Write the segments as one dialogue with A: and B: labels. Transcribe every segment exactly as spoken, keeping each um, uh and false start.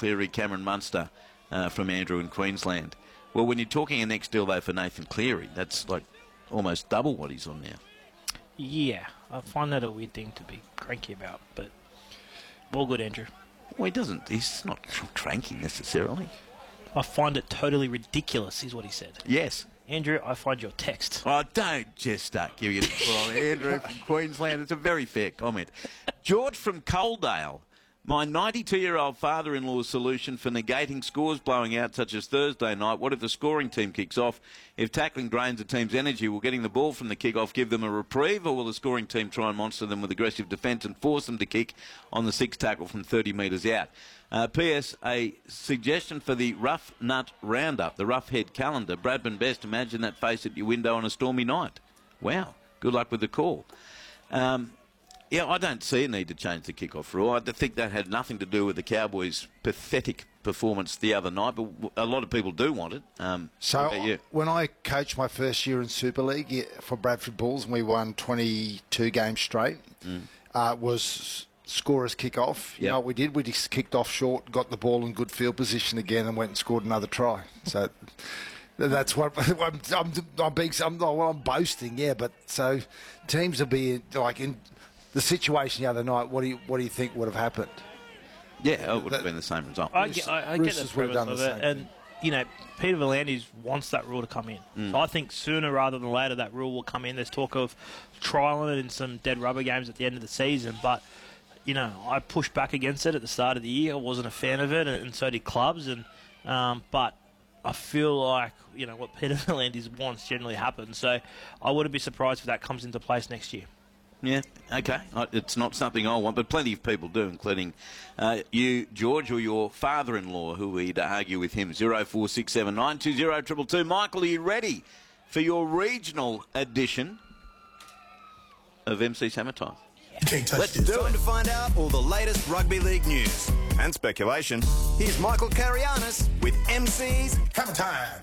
A: Cleary, Cameron Munster uh, from Andrew in Queensland. Well, when you're talking a next deal, though, for Nathan Cleary, that's like almost double what he's on now.
B: Yeah, I find that a weird thing to be cranky about, but all good, Andrew.
A: Well, he doesn't. He's not cranky necessarily.
B: I find it totally ridiculous, is what he said.
A: Yes.
B: Andrew, I find your text.
A: Oh, don't just start giving it for Andrew from Queensland. It's a very fair comment. George from Coaldale. My ninety-two-year-old father-in-law's solution for negating scores blowing out, such as Thursday night. What if the scoring team kicks off? If tackling drains a team's energy, will getting the ball from the kick-off give them a reprieve, or will the scoring team try and monster them with aggressive defence and force them to kick on the sixth tackle from thirty metres out? Uh, P S. A suggestion for the Rough Nut Roundup, the Rough Head Calendar. Bradman Best, imagine that face at your window on a stormy night. Wow. Good luck with the call. Um... Yeah, I don't see a need to change the kick-off rule. I think that had nothing to do with the Cowboys' pathetic performance the other night, but a lot of people do want it. Um,
C: so when I coached my first year in Super League for Bradford Bulls, and we won twenty-two games straight, mm. uh, was scorers kick-off. You yep. know what we did? We just kicked off short, got the ball in good field position again, and went and scored another try. So... That's what I'm. I'm, I'm being. I'm, well, I'm boasting, yeah. But so teams will be like in the situation the other night. What do you What do you think would have happened?
A: Yeah, it would have been the same result.
B: I get, I, I get the premise of it, and you know, Peter V'landys wants that rule to come in. Mm. So I think sooner rather than later that rule will come in. There's talk of trialling it in some dead rubber games at the end of the season, but you know, I pushed back against it at the start of the year. I wasn't a fan of it, and, and so did clubs. And um, but I feel like, you know, what Peter V'landys wants generally happens. So I wouldn't be surprised if that comes into place next year.
A: Yeah, okay. It's not something I want, but plenty of people do, including uh, you, George, or your father-in-law, who we'd argue with him. zero four six seven nine two zero two two two. Michael, are you ready for your regional edition of M C Hammer Time?
D: Let's do it. Time to find out all the latest rugby league news and speculation. Here's Michael Carianis with M C's Hammer Time.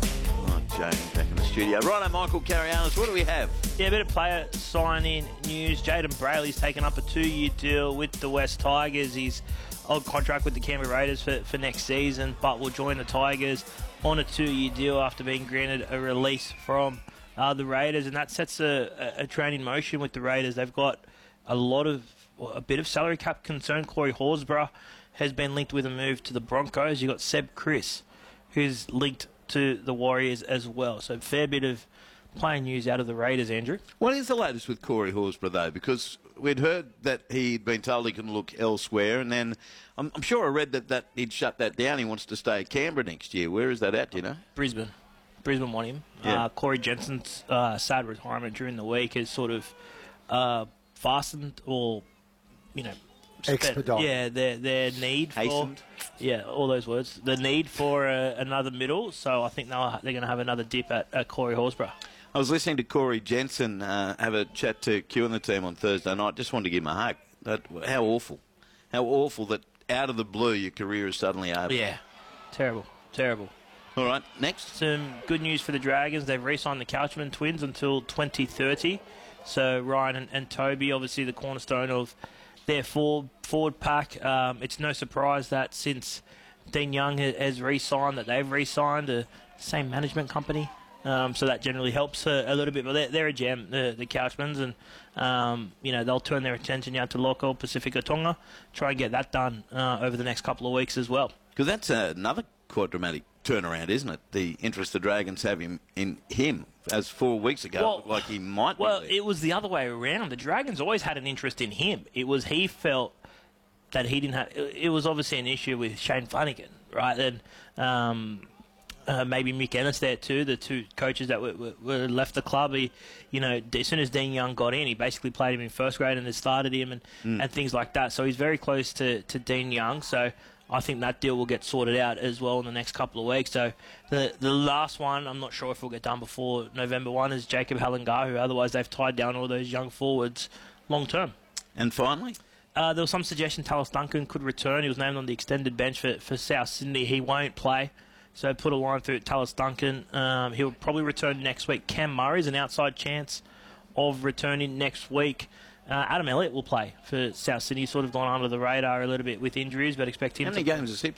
A: Oh, Jamie back in the studio. Righto, Michael Carianis, what do we have?
B: Yeah, a bit of player sign-in news. Jaden Brayley's taken up a two-year deal with the West Tigers. He's on contract with the Canberra Raiders for, for next season, but will join the Tigers on a two-year deal after being granted a release from uh, the Raiders, and that sets a, a, a train in motion with the Raiders. They've got a lot of, well, a bit of salary cap concern. Corey Horsburgh has been linked with a move to the Broncos. You've got Seb Chris, who's linked to the Warriors as well. So a fair bit of playing news out of the Raiders, Andrew.
A: What is the latest with Corey Horsburgh, though? Because we'd heard that he'd been told he can look elsewhere, and then I'm, I'm sure I read that, that he'd shut that down. He wants to stay at Canberra next year. Where is that at, do you know?
B: Brisbane. Brisbane want him.
A: Yeah.
B: Uh, Corey Jensen's uh, sad retirement during the week has sort of... Uh, fastened or, you know,
C: expedite.
B: Yeah, their their need for
A: hastened.
B: Yeah, all those words. The need for uh, another middle. So I think they'll, they're going to have another dip at, at Corey Horsburgh.
A: I was listening to Corey Jensen uh, have a chat to Q and the team on Thursday night. Just wanted to give him a hug. That, how awful, how awful that out of the blue your career is suddenly over.
B: Yeah, terrible, terrible.
A: All right, next.
B: Some good news for the Dragons. They've re-signed the Couchman twins until twenty thirty. So Ryan and, and Toby, obviously the cornerstone of their forward, forward pack. Um, it's no surprise that since Dean Young ha- has re-signed, that they've re-signed the same management company. Um, so that generally helps a, a little bit. But they're, they're a gem, the, the Couchmans, and um, you know they'll turn their attention now to Loco Pacifica Tonga, try and get that done uh, over the next couple of weeks as well.
A: Because that's uh, another quite dramatic turnaround, isn't it? The interest the Dragons have in, in him, as four weeks ago,
B: well,
A: it looked like he might
B: Well,
A: be there.
B: It was the other way around. The Dragons always had an interest in him. It was he felt that he didn't have... It was obviously an issue with Shane Flanagan, right? And um, uh, maybe Mick Ennis there too, the two coaches that were, were, were left the club. He, you know, as soon as Dean Young got in, he basically played him in first grade and then started him and, mm. and things like that. So he's very close to, to Dean Young. So I think that deal will get sorted out as well in the next couple of weeks. So the the last one, I'm not sure if it'll get done before November first, is Jacob Halangahu. Otherwise, they've tied down all those young forwards long term.
A: And finally?
B: Uh, there was some suggestion Tallis Duncan could return. He was named on the extended bench for, for South Sydney. He won't play. So put a line through Tallis Duncan. Um, he'll probably return next week. Cam Murray's an outside chance of returning next week. Uh, Adam Elliott will play for South Sydney. He's sort of gone under the radar a little bit with injuries, but expect him
A: How many
B: to...
A: games has he